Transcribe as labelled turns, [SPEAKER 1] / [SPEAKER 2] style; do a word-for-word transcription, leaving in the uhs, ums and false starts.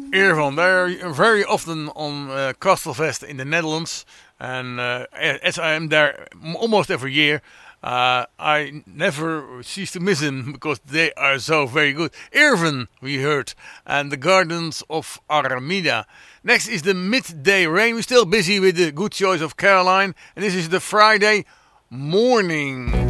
[SPEAKER 1] Irvan, they're very often on uh, Castelfest in the Netherlands, and uh, as I am there almost every year, uh, I never cease to miss them because they are so very good. Irvan, we heard, and the Gardens of Armida. Next is the Midday Rain. We're still busy with the good choice of Caroline, and this is the Friday Morning.